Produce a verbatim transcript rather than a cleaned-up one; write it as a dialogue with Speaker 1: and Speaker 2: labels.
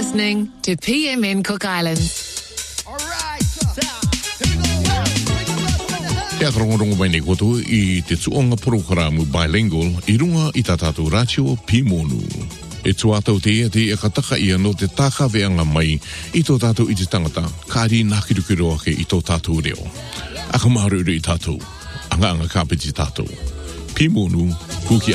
Speaker 1: listening to P M N Cook Islands.
Speaker 2: Te akarongorongo mai nei koto I te tuonga programu bilingual I runga I tatatu ratio Pimonu. E tuatau te ia te akataka ia no te taka veanga mai I tō tātou I te tangata, kāri nākirukiroa ke I tō tātou reo. Aka maharuru I tātou, anga anga kāpiti tātou. Pimonu, kuki